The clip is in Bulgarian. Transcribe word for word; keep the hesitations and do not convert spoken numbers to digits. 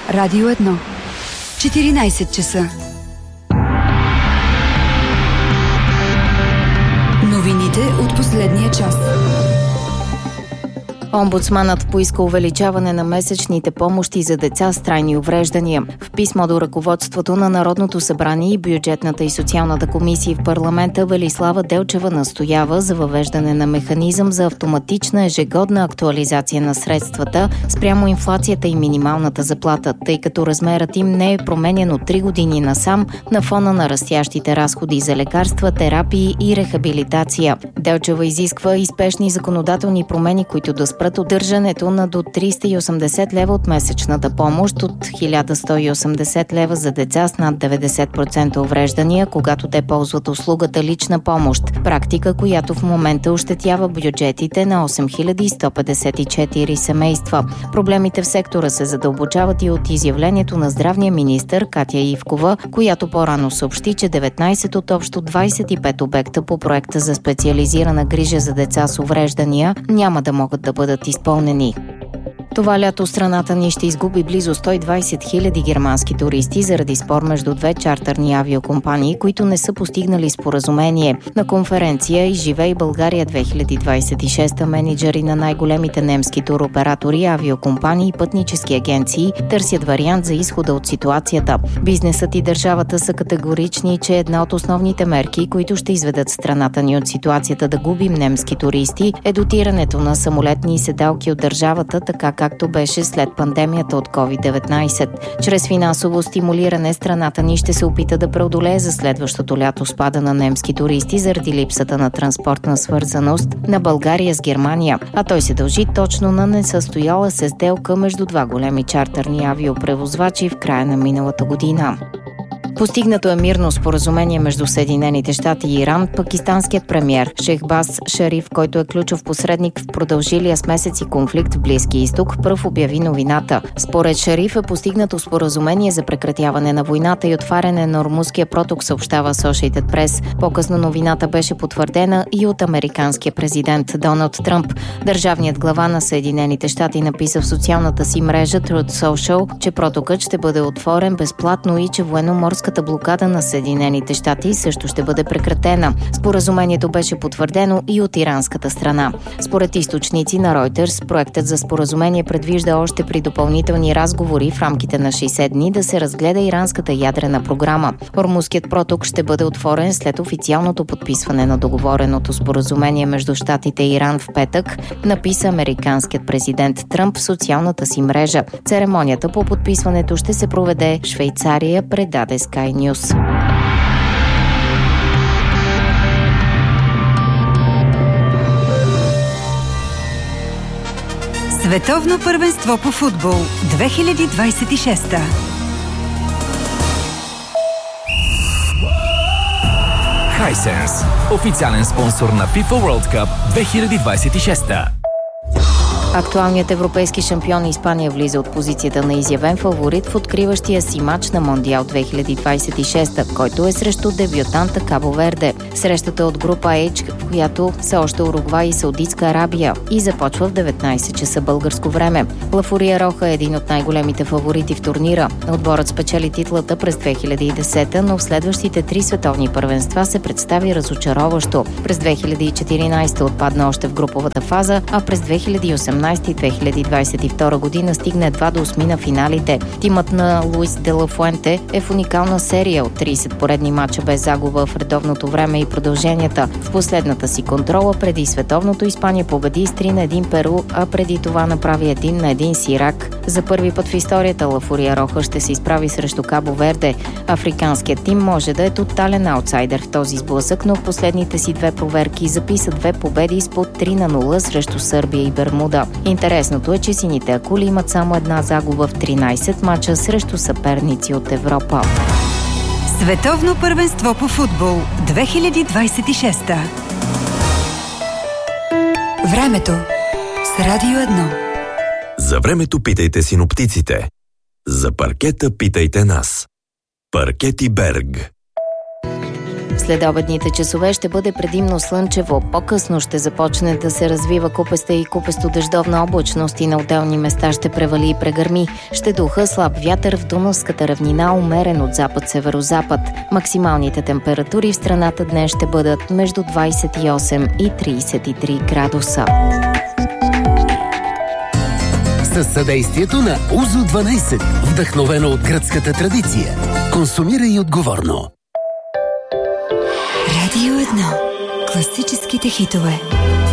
Радио едно. четиринайсет часа. Новините от последния час. Омбудсманът поиска увеличаване на месечните помощи за деца с трайни увреждания. В писмо до ръководството на Народното събрание и бюджетната и социалната комисия в парламента Велислава Делчева настоява за въвеждане на механизъм за автоматична ежегодна актуализация на средствата спрямо инфлацията и минималната заплата, тъй като размерът им не е променен от три години насам на фона на растящите разходи за лекарства, терапии и рехабилитация. Делчева изисква и спешни законодателни промени, които да спрат удържането на до триста и осемдесет лева от месечната помощ от хиляда сто и осемдесет лева за деца с над деветдесет процента увреждания, когато те ползват услугата лична помощ. Практика, която в момента ощетява бюджетите на осем хиляди сто петдесет и четири семейства. Проблемите в сектора се задълбочават и от изявлението на здравния министър Катя Ивкова, която по-рано съобщи, че деветнайсет от общо двайсет и пет обекта по проекта за специализирана грижа за деца с увреждания няма да могат да бъдат изпълнени. Това лято страната ни ще изгуби близо сто и двайсет хиляди германски туристи заради спор между две чартърни авиокомпании, които не са постигнали споразумение. На конференция "Изживей България две хиляди двайсет и шеста" менеджери на най-големите немски туроператори, авиокомпании и пътнически агенции търсят вариант за изхода от ситуацията. Бизнесът и държавата са категорични, че една от основните мерки, които ще изведат страната ни от ситуацията да губим немски туристи, е дотирането на самолетни седалки от държавата, така както беше след пандемията от ковид деветнайсет. Чрез финансово стимулиране страната ни ще се опита да преодолее за следващото лято спада на немски туристи заради липсата на транспортна свързаност на България с Германия, а той се дължи точно на несъстояла се сделка между два големи чартърни авиопревозвачи в края на миналата година. Постигнато е мирно споразумение между Съединените щати и Иран. Пакистанският премиер Шехбаз Шариф, който е ключов посредник в продължилия с месеци конфликт в Близкия изток, пръв обяви новината. Според Шариф е постигнато споразумение за прекратяване на войната и отваряне на Ормузския проток, съобщава Associated Press. По-късно новината беше потвърдена и от американския президент Доналд Тръмп. Държавният глава на Съединените щати написа в социалната си мрежа Truth Social, че протокът ще бъде отворен безплатно и че военноморската блокада на Съединените щати също ще бъде прекратена. Споразумението беше потвърдено и от иранската страна. Според източници на Reuters, проектът за споразумение предвижда още при допълнителни разговори в рамките на шейсет дни да се разгледа иранската ядрена програма. Ормузският проток ще бъде отворен след официалното подписване на договореното споразумение между щатите и Иран в петък, написа американският президент Тръмп в социалната си мрежа. Церемонията по подписването ще се проведе в Швейцария, предаде Sky News. Световно първенство по футбол две хиляди двайсет и шеста. Hisense, официален спонсор на FIFA World Cup две хиляди двайсет и шеста. Актуалният европейски шампион Испания влиза от позицията на изявен фаворит в откриващия си матч на Мондиал две хиляди двайсет и шеста, който е срещу дебютанта Кабо Верде. Срещата от група H, в която са още Уругвай и Саудитска Арабия, и започва в деветнайсет часа българско време. La Furia е един от най-големите фаворити в турнира. Отборът спечели титлата през две хиляди и десета, но в следващите три световни първенства се представи разочароващо. През две хиляди и четиринайсета отпадна още в груповата фаза, а през две хиляди и осемнайсета и две хиляди двайсет и втора година стигна едва до осми на финалите. Тимът на Луис де ла Фуенте е в уникална серия от трийсет поредни мача без загуба в редовното време и продълженията. В последната си контрола преди световното Испания победи с три на един Перу, а преди това направи един на един с Ирак. За първи път в историята La Furia ще се изправи срещу Кабо Верде. Африканският тим може да е тотален аутсайдер в този сблъсък, но в последните си две проверки записа две победи с по три на нула срещу Сърбия и Бермуда. Интересното е, че сините акули имат само една загуба в тринайсет мача срещу съперници от Европа. Световно първенство по футбол две хиляди двайсет и шеста. Времето с Радио едно. За времето питайте синоптиците. За паркета питайте нас. Паркети Берг. Следобедните часове ще бъде предимно слънчево. По-късно ще започне да се развива купеста и купесто-дъждовна облачност и на отделни места ще превали и прегърми. Ще духа слаб вятър в Дунавската равнина, умерен от запад-северозапад. Максималните температури в страната днес ще бъдат между двадесет и осем и тридесет и три градуса. Със съдействието на Узо дванадесет, вдъхновено от гръцката традиция. Консумирай отговорно. Радио едно. Класическите хитове.